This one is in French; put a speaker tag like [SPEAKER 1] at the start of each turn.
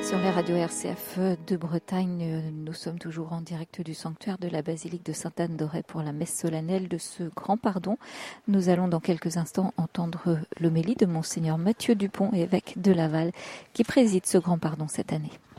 [SPEAKER 1] Sur les radios RCF de Bretagne, nous sommes toujours en direct du sanctuaire de la basilique de Sainte-Anne-d'Auray pour la messe solennelle de ce grand pardon. Nous allons dans quelques instants entendre l'homélie de Monseigneur Mathieu Dupont, évêque de Laval, qui préside ce grand pardon cette année.